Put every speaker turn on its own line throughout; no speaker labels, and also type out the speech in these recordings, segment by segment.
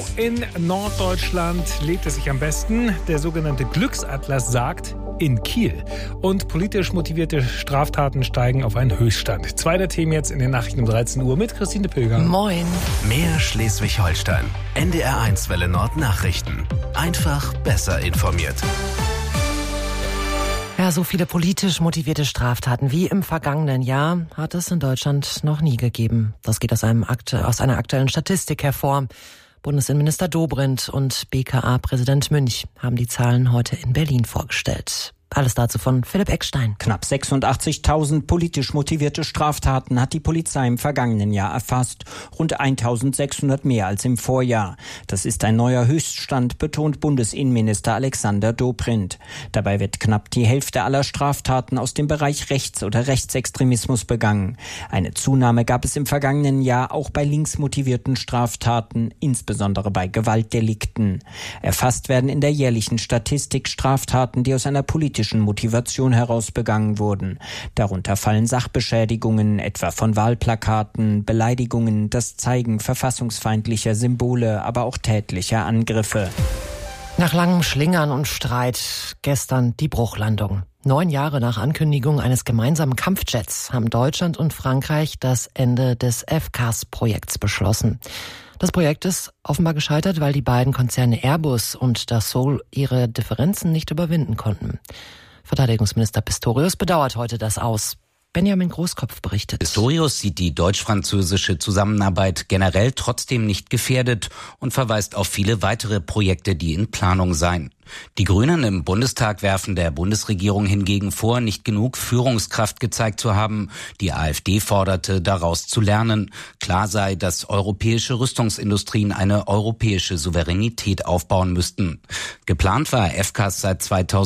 in Norddeutschland lebt es sich am besten? Der sogenannte Glücksatlas sagt, in Kiel. Und politisch motivierte Straftaten steigen auf einen Höchststand. Zwei der Themen jetzt in den Nachrichten um 13 Uhr mit Christine Pilger.
Moin.
Mehr Schleswig-Holstein. NDR1 Welle Nord Nachrichten. Einfach besser informiert.
Ja, so viele politisch motivierte Straftaten wie im vergangenen Jahr hat es in Deutschland noch nie gegeben. Das geht aus einer aktuellen Statistik hervor. Bundesinnenminister Dobrindt und BKA-Präsident Münch haben die Zahlen heute in Berlin vorgestellt. Alles dazu von Philipp Eckstein.
Knapp 86.000 politisch motivierte Straftaten hat die Polizei im vergangenen Jahr erfasst. Rund 1.600 mehr als im Vorjahr. Das ist ein neuer Höchststand, betont Bundesinnenminister Alexander Dobrindt. Dabei wird knapp die Hälfte aller Straftaten aus dem Bereich Rechts- oder Rechtsextremismus begangen. Eine Zunahme gab es im vergangenen Jahr auch bei linksmotivierten Straftaten, insbesondere bei Gewaltdelikten. Erfasst werden in der jährlichen Statistik Straftaten, die aus einer politischen Motivation heraus begangen wurden. Darunter fallen Sachbeschädigungen, etwa von Wahlplakaten, Beleidigungen, das Zeigen verfassungsfeindlicher Symbole, aber auch tätlicher Angriffe.
Nach langem Schlingern und Streit gestern die Bruchlandung. 9 Jahre nach Ankündigung eines gemeinsamen Kampfjets haben Deutschland und Frankreich das Ende des FCAS-Projekts beschlossen. Das Projekt ist offenbar gescheitert, weil die beiden Konzerne Airbus und Dassault ihre Differenzen nicht überwinden konnten. Verteidigungsminister Pistorius bedauert heute das Aus. Benjamin Großkopf berichtet.
Pistorius sieht die deutsch-französische Zusammenarbeit generell trotzdem nicht gefährdet und verweist auf viele weitere Projekte, die in Planung seien. Die Grünen im Bundestag werfen der Bundesregierung hingegen vor, nicht genug Führungskraft gezeigt zu haben. Die AfD forderte, daraus zu lernen. Klar sei, dass europäische Rüstungsindustrien eine europäische Souveränität aufbauen müssten. Geplant war FCAS seit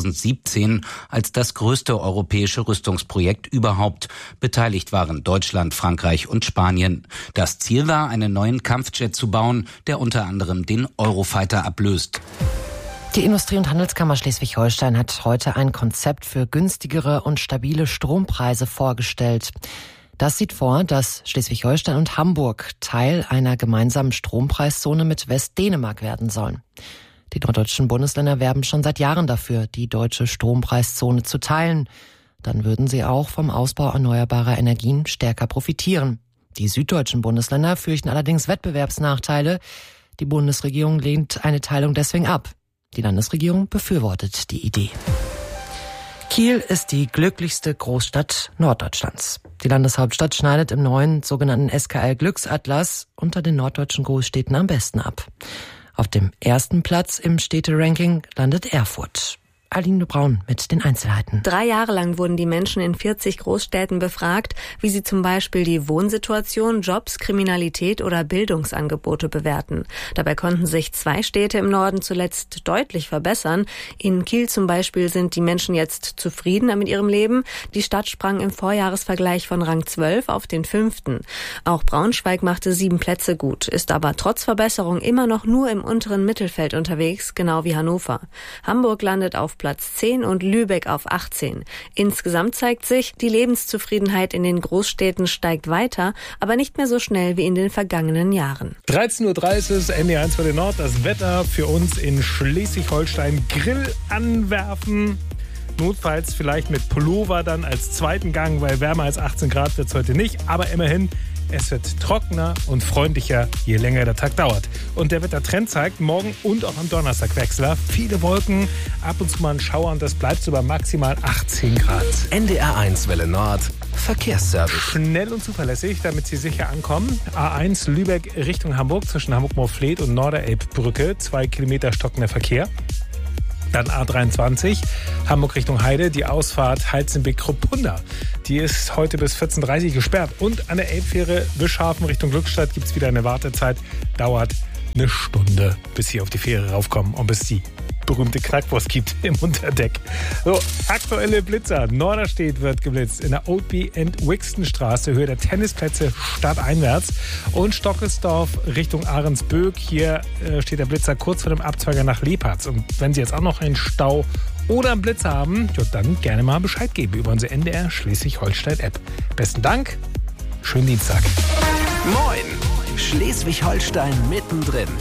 2017 als das größte europäische Rüstungsprojekt überhaupt. Beteiligt waren Deutschland, Frankreich und Spanien. Das Ziel war, einen neuen Kampfjet zu bauen, der unter anderem den Eurofighter ablöst.
Die Industrie- und Handelskammer Schleswig-Holstein hat heute ein Konzept für günstigere und stabile Strompreise vorgestellt. Das sieht vor, dass Schleswig-Holstein und Hamburg Teil einer gemeinsamen Strompreiszone mit Westdänemark werden sollen. Die norddeutschen Bundesländer werben schon seit Jahren dafür, die deutsche Strompreiszone zu teilen. Dann würden sie auch vom Ausbau erneuerbarer Energien stärker profitieren. Die süddeutschen Bundesländer fürchten allerdings Wettbewerbsnachteile. Die Bundesregierung lehnt eine Teilung deswegen ab. Die Landesregierung befürwortet die Idee. Kiel ist die glücklichste Großstadt Norddeutschlands. Die Landeshauptstadt schneidet im neuen sogenannten SKL-Glücksatlas unter den norddeutschen Großstädten am besten ab. Auf dem ersten Platz im Städteranking landet Erfurt. Aline Braun mit den Einzelheiten.
3 Jahre lang wurden die Menschen in 40 Großstädten befragt, wie sie zum Beispiel die Wohnsituation, Jobs, Kriminalität oder Bildungsangebote bewerten. Dabei konnten sich 2 Städte im Norden zuletzt deutlich verbessern. In Kiel zum Beispiel sind die Menschen jetzt zufriedener mit ihrem Leben. Die Stadt sprang im Vorjahresvergleich von Rang 12 auf den 5. Auch Braunschweig machte 7 Plätze gut, ist aber trotz Verbesserung immer noch nur im unteren Mittelfeld unterwegs, genau wie Hannover. Hamburg landet auf Platz 10 und Lübeck auf 18. Insgesamt zeigt sich, die Lebenszufriedenheit in den Großstädten steigt weiter, aber nicht mehr so schnell wie in den vergangenen Jahren.
13.30 Uhr, NDR1 Welle Nord, das Wetter für uns in Schleswig-Holstein. Grill anwerfen, notfalls vielleicht mit Pullover dann als zweiten Gang, weil wärmer als 18 Grad wird es heute nicht, aber immerhin, es wird trockener und freundlicher, je länger der Tag dauert. Und der Wettertrend zeigt, morgen und auch am Donnerstag Wechsler. Viele Wolken, ab und zu mal ein Schauer und das bleibt so bei maximal 18 Grad.
NDR1 Welle Nord, Verkehrsservice.
Schnell und zuverlässig, damit Sie sicher ankommen. A1 Lübeck Richtung Hamburg zwischen Hamburg-Moorfleet und Norderelbbrücke. 2 Kilometer stockender Verkehr. Dann A23, Hamburg Richtung Heide, die Ausfahrt Heizenbeck-Kruppunda. Die ist heute bis 14.30 Uhr gesperrt. Und an der Elbfähre Wischhafen Richtung Glückstadt gibt es wieder eine Wartezeit. Dauert eine Stunde, bis Sie auf die Fähre raufkommen und bis die berühmte Knackwurst gibt im Unterdeck. So, aktuelle Blitzer. Norderstedt wird geblitzt in der Oldby and Wixton Straße, Höhe der Tennisplätze stadteinwärts. Und Stockelsdorf Richtung Ahrensböck. Hier steht der Blitzer kurz vor dem Abzweiger nach Leparz. Und wenn Sie jetzt auch noch einen Stau oder einen Blitzer haben, ja, dann gerne mal Bescheid geben über unsere NDR Schleswig-Holstein-App. Besten Dank, schönen Dienstag.
Moin, Schleswig-Holstein mittendrin.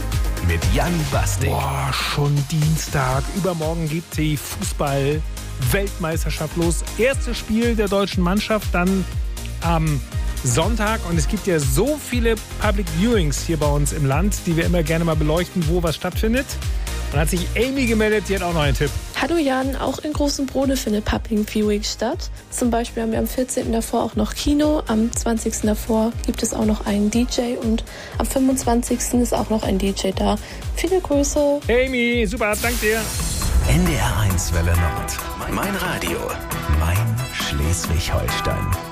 mit Jan Bastik.
Boah, schon Dienstag. Übermorgen geht die Fußball-Weltmeisterschaft los. Erstes Spiel der deutschen Mannschaft dann am Sonntag. Und es gibt ja so viele Public Viewings hier bei uns im Land, die wir immer gerne mal beleuchten, wo was stattfindet. Und hat sich Amy gemeldet, die hat auch noch einen Tipp.
Hallo Jan, auch in Großen Brode findet Public Viewing statt. Zum Beispiel haben wir am 14. davor auch noch Kino, am 20. davor gibt es auch noch einen DJ und am 25. ist auch noch ein DJ da. Viele Grüße.
Amy, super, danke dir.
NDR 1 Welle Nord. Mein Radio, mein Schleswig-Holstein.